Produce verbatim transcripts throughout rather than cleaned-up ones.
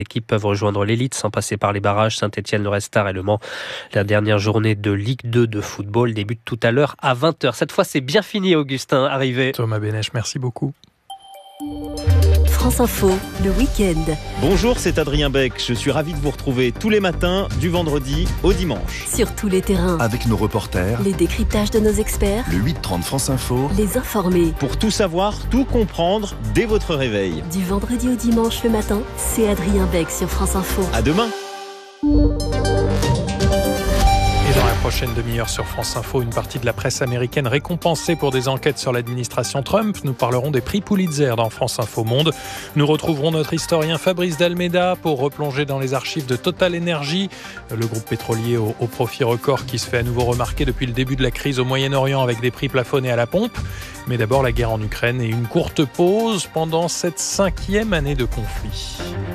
équipes peuvent rejoindre l'élite sans passer par les barrages. Saint-Etienne, le Restart et Le Mans. La dernière journée de Ligue deux de football débute tout à l'heure à vingt heures. Cette fois, c'est bien fini, Augustin, arrivé. Thomas Bénèche, merci beaucoup. France Info, le week-end. Bonjour, c'est Adrien Beck. Je suis ravi de vous retrouver tous les matins, du vendredi au dimanche. Sur tous les terrains. Avec nos reporters. Les décryptages de nos experts. Le huit trente France Info. Les informés. Pour tout savoir, tout comprendre dès votre réveil. Du vendredi au dimanche le matin, c'est Adrien Beck sur France Info. À demain. Et dans la prochaine demi-heure sur France Info, une partie de la presse américaine récompensée pour des enquêtes sur l'administration Trump. Nous parlerons des prix Pulitzer dans France Info Monde. Nous retrouverons notre historien Fabrice Dalméda pour replonger dans les archives de Total Energy, le groupe pétrolier au, au profit record qui se fait à nouveau remarquer depuis le début de la crise au Moyen-Orient avec des prix plafonnés à la pompe. Mais d'abord la guerre en Ukraine et une courte pause pendant cette cinquième année de conflit.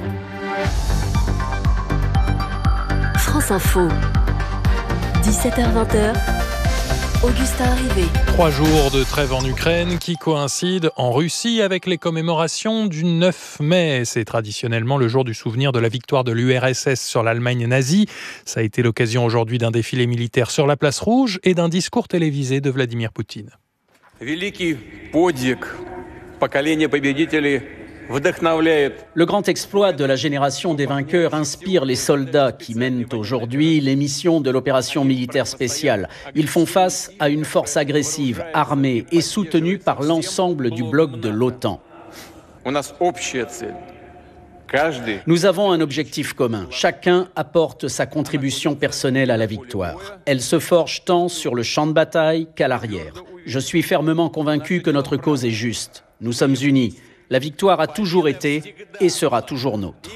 France Info. dix-sept heures vingt, Augustin Arrivé. Trois jours de trêve en Ukraine qui coïncident en Russie avec les commémorations du neuf mai. C'est traditionnellement le jour du souvenir de la victoire de l'U R S S sur l'Allemagne nazie. Ça a été l'occasion aujourd'hui d'un défilé militaire sur la place Rouge et d'un discours télévisé de Vladimir Poutine. Великий подвиг поколения победителей вдохновляет. Le grand exploit de la génération des vainqueurs inspire les soldats qui mènent aujourd'hui les missions de l'opération militaire spéciale. Ils font face à une force agressive, armée et soutenue par l'ensemble du bloc de l'OTAN. У нас общая цель. Каждый. Nous avons un objectif commun. Chacun apporte sa contribution personnelle à la victoire. Elle se forge tant sur le champ de bataille qu'à l'arrière. Je suis fermement convaincu que notre cause est juste. Nous sommes unis. La victoire a toujours été et sera toujours nôtre.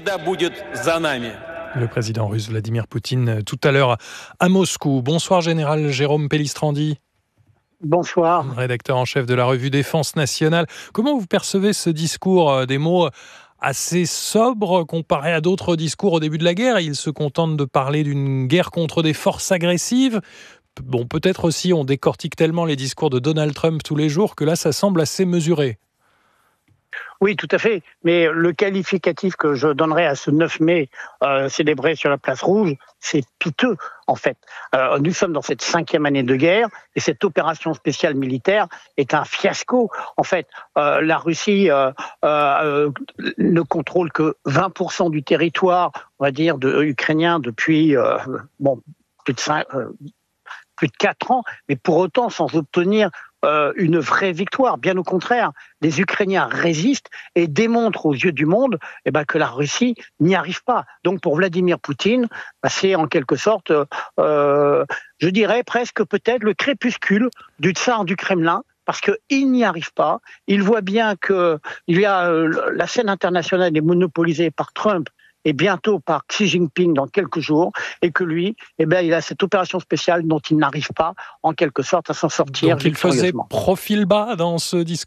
Le président russe Vladimir Poutine tout à l'heure à Moscou. Bonsoir général Jérôme Pellistrandi. Bonsoir. Rédacteur en chef de la revue Défense nationale. Comment vous percevez ce discours, des mots assez sobres comparé à d'autres discours au début de la guerre? Il se contente de parler d'une guerre contre des forces agressives. Bon, peut-être aussi on décortique tellement les discours de Donald Trump tous les jours que là, ça semble assez mesuré. Oui, tout à fait. Mais le qualificatif que je donnerais à ce neuf mai euh, célébré sur la place Rouge, c'est piteux, en fait. Euh, nous sommes dans cette cinquième année de guerre et cette opération spéciale militaire est un fiasco. En fait, euh, la Russie euh, euh, ne contrôle que vingt pour cent du territoire, on va dire, de, ukrainien depuis euh, bon, plus de cinq, euh, plus de quatre ans, mais pour autant sans obtenir euh, une vraie victoire. Bien au contraire, les Ukrainiens résistent et démontrent aux yeux du monde eh ben, que la Russie n'y arrive pas. Donc pour Vladimir Poutine, bah, c'est en quelque sorte, euh, je dirais presque peut-être le crépuscule du tsar du Kremlin, parce qu'il n'y arrive pas. Il voit bien que il y a, euh, la scène internationale est monopolisée par Trump et bientôt par Xi Jinping dans quelques jours, et que lui, eh ben, il a cette opération spéciale dont il n'arrive pas, en quelque sorte, à s'en sortir. Donc il faisait profil bas dans ce discours ?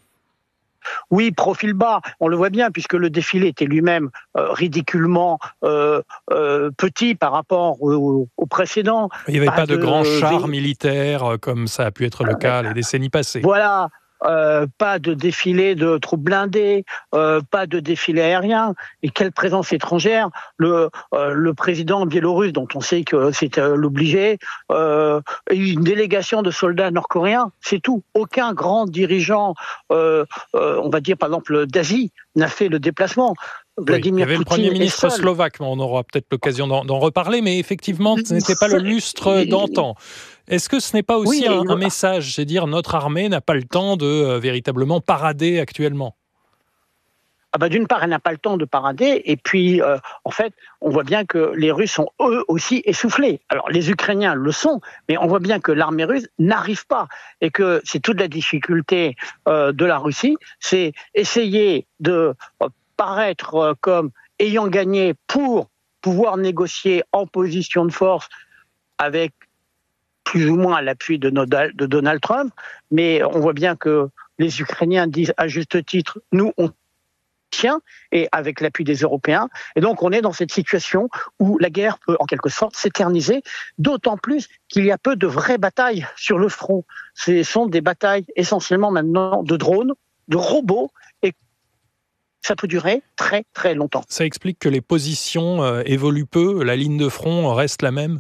Oui, profil bas, on le voit bien, puisque le défilé était lui-même euh, ridiculement euh, euh, petit par rapport au, au précédent. Il n'y avait pas, pas de, de grands chars de... militaires, comme ça a pu être le cas les décennies passées. Voilà. Euh, pas de défilé de troupes blindées, euh, pas de défilé aérien. Et quelle présence étrangère. Le, euh, le président biélorusse, dont on sait que c'est euh, l'obligé, euh, une délégation de soldats nord-coréens, c'est tout. Aucun grand dirigeant, euh, euh, on va dire par exemple d'Asie, n'a fait le déplacement. Vladimir oui, il y avait Poutine le Premier ministre slovaque, mais on aura peut-être l'occasion d'en, d'en reparler, mais effectivement, ce n'était pas le lustre d'antan. Est-ce que ce n'est pas aussi oui, un, un message, c'est dire notre armée n'a pas le temps de euh, véritablement parader actuellement ? Ah bah d'une part, elle n'a pas le temps de parader, et puis euh, en fait, on voit bien que les Russes sont eux aussi essoufflés. Alors les Ukrainiens le sont, mais on voit bien que l'armée russe n'arrive pas, et que c'est toute la difficulté euh, de la Russie, c'est essayer de euh, paraître euh, comme ayant gagné pour pouvoir négocier en position de force avec plus ou moins à l'appui de, de Donald Trump, mais on voit bien que les Ukrainiens disent à juste titre, nous on tient, et avec l'appui des Européens, et donc on est dans cette situation où la guerre peut en quelque sorte s'éterniser, d'autant plus qu'il y a peu de vraies batailles sur le front. Ce sont des batailles essentiellement maintenant de drones, de robots, et ça peut durer très très longtemps. Ça explique que les positions euh, évoluent peu, la ligne de front reste la même?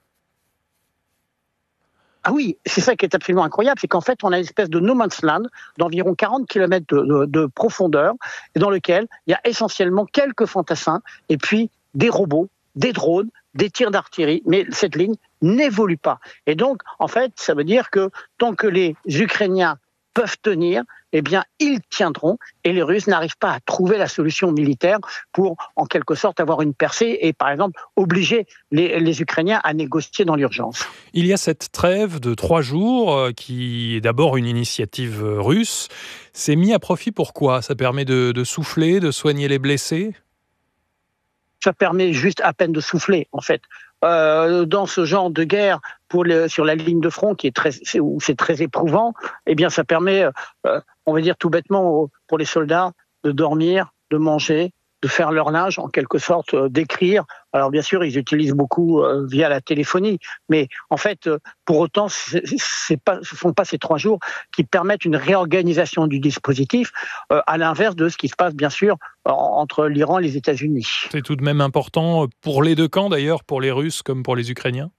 Ah oui, c'est ça qui est absolument incroyable, c'est qu'en fait, on a une espèce de no man's land d'environ quarante kilomètres de, de, de profondeur, et dans lequel il y a essentiellement quelques fantassins, et puis des robots, des drones, des tirs d'artillerie, mais cette ligne n'évolue pas. Et donc, en fait, ça veut dire que tant que les Ukrainiens peuvent tenir, eh bien, ils tiendront, et les Russes n'arrivent pas à trouver la solution militaire pour, en quelque sorte, avoir une percée et, par exemple, obliger les, les Ukrainiens à négocier dans l'urgence. Il y a cette trêve de trois jours euh, qui est d'abord une initiative russe. C'est mis à profit pourquoi? Ça permet de, de souffler, de soigner les blessés? Ça permet juste à peine de souffler, en fait. Euh, dans ce genre de guerre, pour le, sur la ligne de front, qui est très, c'est, où c'est très éprouvant, eh bien, ça permet, euh, on va dire tout bêtement, pour les soldats, de dormir, de manger, de faire leur linge, en quelque sorte, euh, d'écrire. Alors bien sûr, ils utilisent beaucoup euh, via la téléphonie, mais en fait, euh, pour autant, c'est, c'est pas, ce ne sont pas ces trois jours qui permettent une réorganisation du dispositif, euh, à l'inverse de ce qui se passe bien sûr en, entre l'Iran et les États-Unis. C'est tout de même important pour les deux camps d'ailleurs, pour les Russes comme pour les Ukrainiens?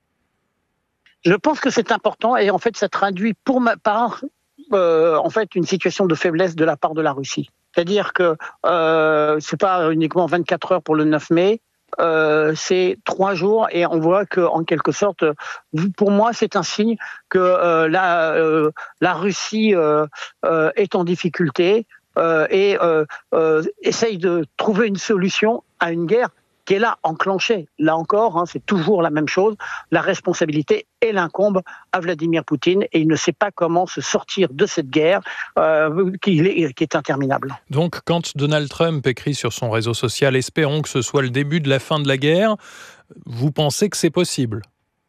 Je pense que c'est important et en fait, ça traduit pour ma part euh, en fait une situation de faiblesse de la part de la Russie. C'est-à-dire que euh, c'est pas uniquement vingt-quatre heures pour le neuf mai, euh, c'est trois jours et on voit que en quelque sorte, pour moi, c'est un signe que euh, la euh, la Russie euh, euh, est en difficulté euh, et euh, euh, essaye de trouver une solution à une guerre qui est là, enclenchée. Là encore, hein, c'est toujours la même chose. La responsabilité, elle incombe à Vladimir Poutine et il ne sait pas comment se sortir de cette guerre euh, qui, est, qui est interminable. Donc, quand Donald Trump écrit sur son réseau social « Espérons que ce soit le début de la fin de la guerre », vous pensez que c'est possible ?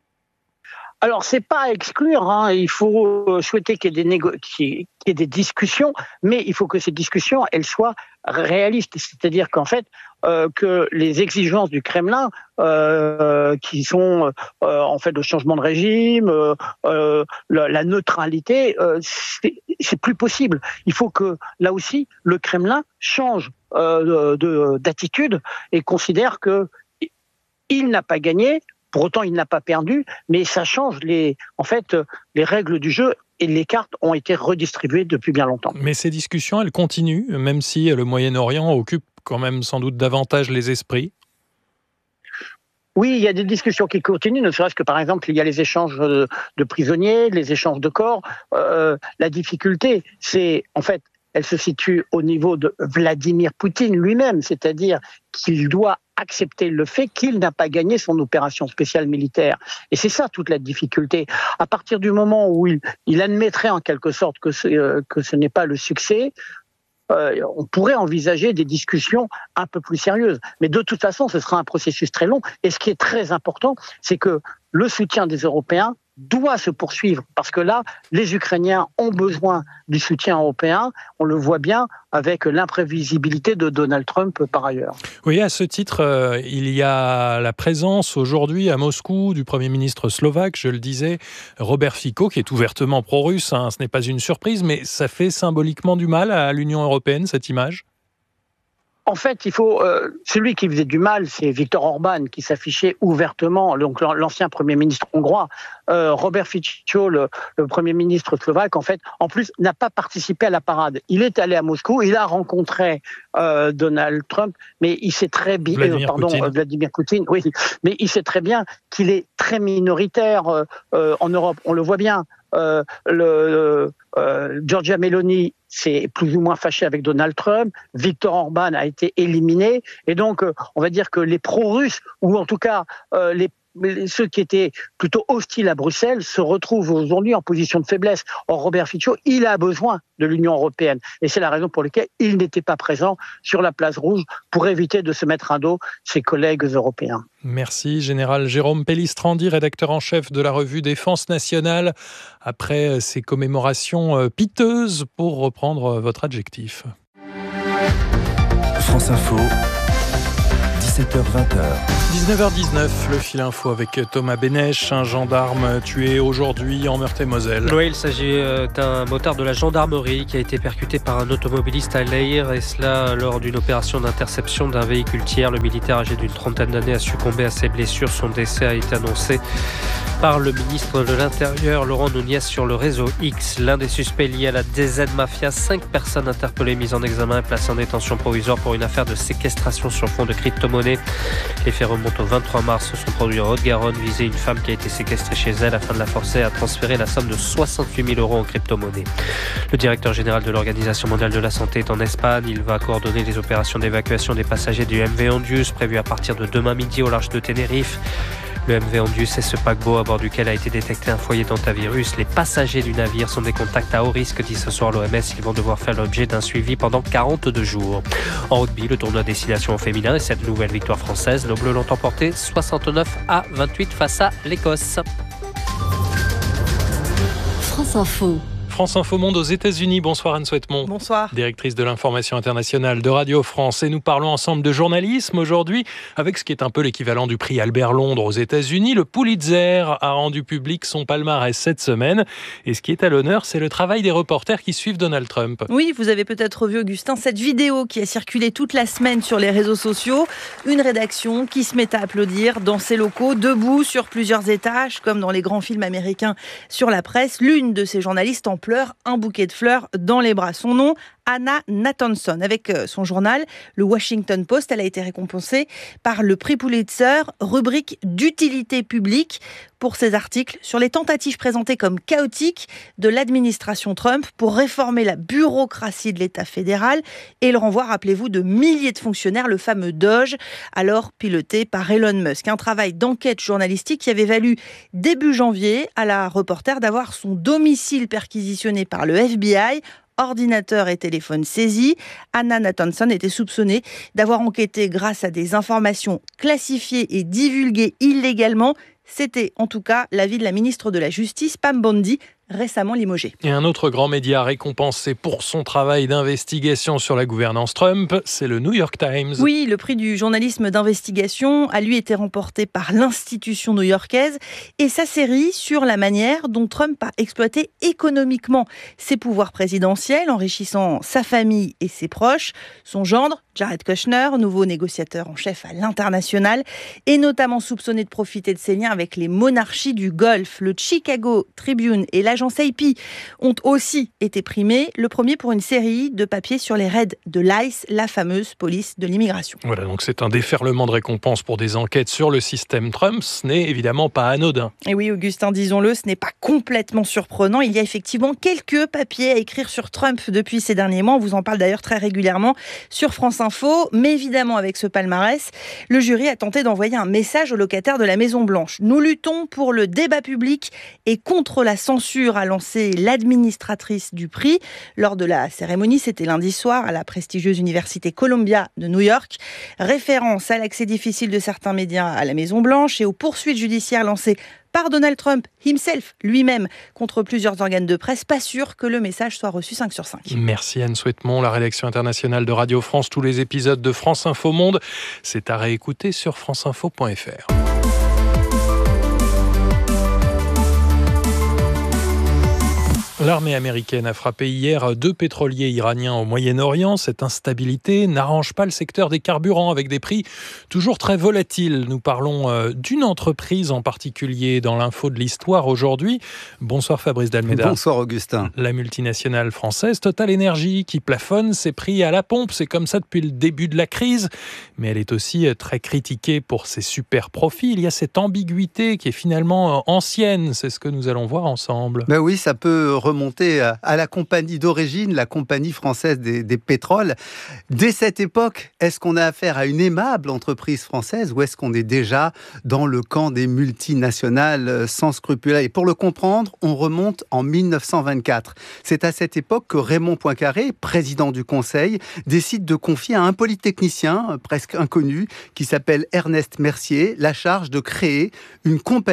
Alors, c'est pas à exclure, hein. Il faut souhaiter qu'il y ait des négo- qu'il y ait des discussions, mais il faut que ces discussions, elles soient réalistes. C'est-à-dire qu'en fait, euh, que les exigences du Kremlin, euh, qui sont euh, en fait le changement de régime, euh, euh, la, la neutralité, euh, c'est, c'est plus possible. Il faut que, là aussi, le Kremlin change euh, de, de, d'attitude et considère que il n'a pas gagné. Pour autant, il n'a pas perdu, mais ça change les, en fait, les règles du jeu et les cartes ont été redistribuées depuis bien longtemps. Mais ces discussions, elles continuent, même si le Moyen-Orient occupe quand même sans doute davantage les esprits. Oui, il y a des discussions qui continuent, ne serait-ce que par exemple, il y a les échanges de prisonniers, les échanges de corps. Euh, la difficulté, c'est en fait, elle se situe au niveau de Vladimir Poutine lui-même, c'est-à-dire qu'il doit accepter le fait qu'il n'a pas gagné son opération spéciale militaire. Et c'est ça toute la difficulté. À partir du moment où il, il admettrait en quelque sorte que ce, euh, que ce n'est pas le succès, euh, on pourrait envisager des discussions un peu plus sérieuses. Mais de toute façon, ce sera un processus très long. Et ce qui est très important, c'est que le soutien des Européens doit se poursuivre parce que là, les Ukrainiens ont besoin du soutien européen. On le voit bien avec l'imprévisibilité de Donald Trump par ailleurs. Oui, à ce titre, euh, il y a la présence aujourd'hui à Moscou du Premier ministre slovaque, je le disais, Robert Fico, qui est ouvertement pro-russe. Hein, ce n'est pas une surprise, mais ça fait symboliquement du mal à l'Union européenne, cette image ? En fait, il faut euh, celui qui faisait du mal, c'est Viktor Orban qui s'affichait ouvertement, donc l'ancien Premier ministre hongrois. Euh, Robert Fico, le, le Premier ministre slovaque, en fait, en plus, n'a pas participé à la parade. Il est allé à Moscou, il a rencontré euh, Donald Trump, mais il sait très bien, Vladimir pardon, Poutine. Euh, Vladimir Poutine, oui, mais il sait très bien qu'il est très minoritaire euh, euh, en Europe. On le voit bien. Euh, le, euh, Giorgia Meloni s'est plus ou moins fâché avec Donald Trump, Viktor Orban a été éliminé, et donc euh, on va dire que les pro-russes, ou en tout cas euh, les ceux qui étaient plutôt hostiles à Bruxelles se retrouvent aujourd'hui en position de faiblesse. Or, Robert Fico, il a besoin de l'Union européenne. Et c'est la raison pour laquelle il n'était pas présent sur la place rouge pour éviter de se mettre à dos ses collègues européens. Merci, Général Jérôme Pellistrandi, rédacteur en chef de la revue Défense nationale. Après ces commémorations piteuses, pour reprendre votre adjectif. France Info, dix-sept heures. dix-huit heures vingt. dix-neuf heures dix-neuf, le fil info avec Thomas Bénèche, un gendarme tué aujourd'hui en Meurthe-et-Moselle. Oui, il s'agit d'un motard de la gendarmerie qui a été percuté par un automobiliste à Leyre, et cela lors d'une opération d'interception d'un véhicule tiers. Le militaire âgé d'une trentaine d'années a succombé à ses blessures. Son décès a été annoncé par le ministre de l'Intérieur, Laurent Nunez, sur le réseau X. L'un des suspects liés à la D Z Mafia, cinq personnes interpellées, mises en examen et placées en détention provisoire pour une affaire de séquestration sur fond de crypto-monnaie. Les faits remontent au vingt-trois mars, se sont produits en Haute-Garonne, visait une femme qui a été séquestrée chez elle afin de la forcer à transférer la somme de soixante-huit mille euros en crypto-monnaie. Le directeur général de l'Organisation mondiale de la santé est en Espagne. Il va coordonner les opérations d'évacuation des passagers du M V Ondius, prévues à partir de demain midi au large de Tenerife. Le M V Ondius est ce paquebot à bord duquel a été détecté un foyer d'hantavirus. Les passagers du navire sont des contacts à haut risque, dit ce soir l'O M S. Ils vont devoir faire l'objet d'un suivi pendant quarante-deux jours. En rugby, le tournoi Destination féminin et cette nouvelle victoire française. Nos Bleus l'ont emporté soixante-neuf à vingt-huit face à l'Écosse. France Info. France Info Monde aux États-Unis. Bonsoir Anne Souhaitemont. Bonsoir. Directrice de l'information internationale de Radio France. Et nous parlons ensemble de journalisme aujourd'hui avec ce qui est un peu l'équivalent du prix Albert Londres aux États-Unis. Le Pulitzer a rendu public son palmarès cette semaine. Et ce qui est à l'honneur, c'est le travail des reporters qui suivent Donald Trump. Oui, vous avez peut-être vu, Augustin, cette vidéo qui a circulé toute la semaine sur les réseaux sociaux. Une rédaction qui se met à applaudir dans ses locaux, debout sur plusieurs étages, comme dans les grands films américains sur la presse. L'une de ces journalistes en pleurs, un bouquet de fleurs dans les bras. Son nom, Anna Nathanson. Avec son journal, le Washington Post, elle a été récompensée par le prix Pulitzer, rubrique d'utilité publique, pour ses articles sur les tentatives présentées comme chaotiques de l'administration Trump pour réformer la bureaucratie de l'État fédéral et le renvoi, rappelez-vous, de milliers de fonctionnaires, le fameux Doge, alors piloté par Elon Musk. Un travail d'enquête journalistique qui avait valu début janvier à la reporter d'avoir son domicile perquisitionné par le F B I, ordinateur et téléphone saisis. Anna Nathanson était soupçonnée d'avoir enquêté grâce à des informations classifiées et divulguées illégalement. C'était en tout cas l'avis de la ministre de la Justice, Pam Bondi, récemment limogée. Et un autre grand média récompensé pour son travail d'investigation sur la gouvernance Trump, c'est le New York Times. Oui, le prix du journalisme d'investigation a lui été remporté par l'institution new-yorkaise et sa série sur la manière dont Trump a exploité économiquement ses pouvoirs présidentiels, enrichissant sa famille et ses proches. Son gendre, Jared Kushner, nouveau négociateur en chef à l'international, est notamment soupçonné de profiter de ses liens avec les monarchies du Golfe. Le Chicago Tribune et l'agence A P ont aussi été primés, le premier pour une série de papiers sur les raids de l'I C E, la fameuse police de l'immigration. Voilà, donc c'est un déferlement de récompenses pour des enquêtes sur le système Trump. Ce n'est évidemment pas anodin. Et oui, Augustin, disons-le, ce n'est pas complètement surprenant. Il y a effectivement quelques papiers à écrire sur Trump depuis ces derniers mois. On vous en parle d'ailleurs très régulièrement sur France Info. Mais évidemment, avec ce palmarès, le jury a tenté d'envoyer un message aux locataires de la Maison-Blanche. Nous luttons pour le débat public et contre la censure, a lancé l'administratrice du prix. Lors de la cérémonie, c'était lundi soir, à la prestigieuse université Columbia de New York. Référence à l'accès difficile de certains médias à la Maison-Blanche et aux poursuites judiciaires lancées par Donald Trump himself, lui-même, contre plusieurs organes de presse. Pas sûr que le message soit reçu cinq sur cinq. Merci Anne Souhaitemont. La rédaction internationale de Radio France, tous les épisodes de France Info Monde, c'est à réécouter sur franceinfo point f r. L'armée américaine a frappé hier deux pétroliers iraniens au Moyen-Orient. Cette instabilité n'arrange pas le secteur des carburants avec des prix toujours très volatiles. Nous parlons d'une entreprise en particulier dans l'info de l'histoire aujourd'hui. Bonsoir Fabrice Dalméda. Bonsoir Augustin. La multinationale française Total Energy qui plafonne ses prix à la pompe. C'est comme ça depuis le début de la crise. Mais elle est aussi très critiquée pour ses super profits. Il y a cette ambiguïté qui est finalement ancienne. C'est ce que nous allons voir ensemble. Ben oui, ça peut remonter à la compagnie d'origine, la compagnie française des, des pétroles. Dès cette époque, est-ce qu'on a affaire à une aimable entreprise française ou est-ce qu'on est déjà dans le camp des multinationales sans scrupules? Et pour le comprendre, on remonte en mille neuf cent vingt-quatre. C'est à cette époque que Raymond Poincaré, président du Conseil, décide de confier à un polytechnicien presque inconnu qui s'appelle Ernest Mercier la charge de créer une compagnie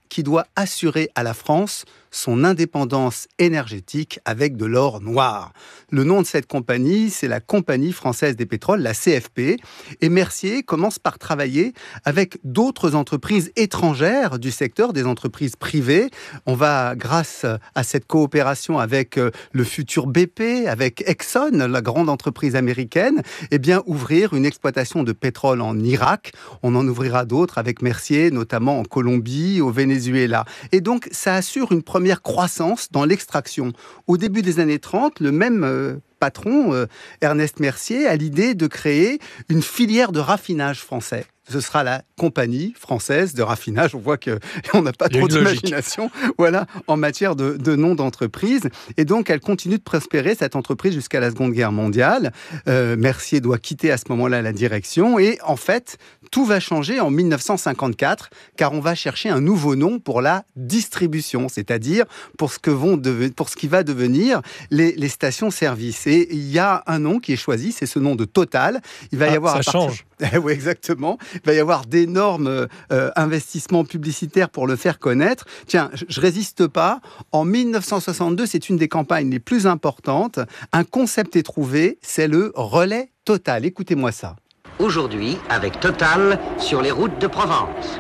qui doit assurer à la France son indépendance énergétique avec de l'or noir. Le nom de cette compagnie, c'est la Compagnie française des pétroles, la C F P. Et Mercier commence par travailler avec d'autres entreprises étrangères du secteur, des entreprises privées. On va, grâce à cette coopération avec le futur B P, avec Exxon, la grande entreprise américaine, eh bien, ouvrir une exploitation de pétrole en Irak. On en ouvrira d'autres avec Mercier, notamment en Colombie, au Venezuela. Et donc, ça assure une première croissance dans l'extraction. Au début des années trente, le même euh, patron, euh, Ernest Mercier, a l'idée de créer une filière de raffinage français. Ce sera la Compagnie française de raffinage. On voit qu'on n'a pas trop d'imagination, voilà, en matière de, de nom d'entreprise. Et donc, elle continue de prospérer, cette entreprise, jusqu'à la Seconde Guerre mondiale. Euh, Mercier doit quitter à ce moment-là la direction. Et en fait, tout va changer en mille neuf cent cinquante-quatre, car on va chercher un nouveau nom pour la distribution, c'est-à-dire pour ce, que vont deve- pour ce qui va devenir les, les stations-service. Et il y a un nom qui est choisi, c'est ce nom de Total. Il va ah, y avoir ça à partir... change. Oui, exactement. Il va y avoir d'énormes euh, investissements publicitaires pour le faire connaître. Tiens, je ne résiste pas. En mille neuf cent soixante-deux, c'est une des campagnes les plus importantes. Un concept est trouvé, c'est le relais Total. Écoutez-moi ça. Aujourd'hui, avec Total, sur les routes de Provence.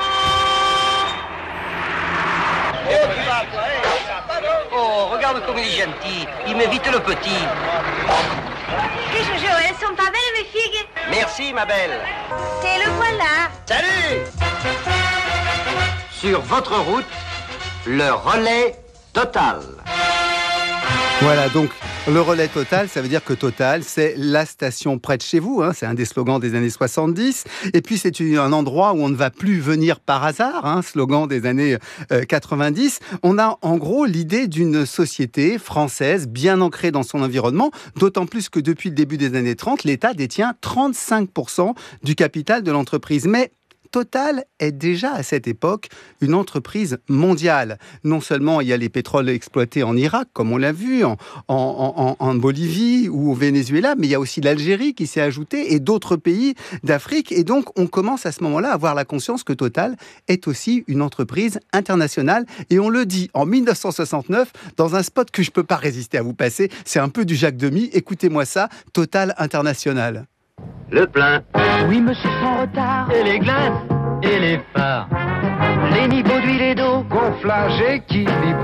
Oh, regarde comme il est gentil. Il m'évite le petit. Qu'est-ce que je... Elles sont pas belles, mes figues? Merci, ma belle. Et le voilà. Salut! Sur votre route, le relais Total. Voilà, donc le relais Total, ça veut dire que Total, c'est la station près de chez vous, hein, c'est un des slogans des années soixante-dix, et puis c'est un endroit où on ne va plus venir par hasard, hein, slogan des années euh, quatre-vingt-dix. On a en gros l'idée d'une société française bien ancrée dans son environnement, d'autant plus que depuis le début des années trente, l'État détient trente-cinq pour cent du capital de l'entreprise. Mais Total est déjà à cette époque une entreprise mondiale. Non seulement il y a les pétroles exploités en Irak, comme on l'a vu, en, en, en, en Bolivie ou au Venezuela, mais il y a aussi l'Algérie qui s'est ajoutée et d'autres pays d'Afrique. Et donc, on commence à ce moment-là à avoir la conscience que Total est aussi une entreprise internationale. Et on le dit en mille neuf cent soixante-neuf dans un spot que je ne peux pas résister à vous passer. C'est un peu du Jacques Demy. Écoutez-moi ça, Total International. Le plein. Oui, monsieur, sans retard. Et les glaces. Et les phares. Les niveaux d'huile et d'eau. Gonflage, équilibre.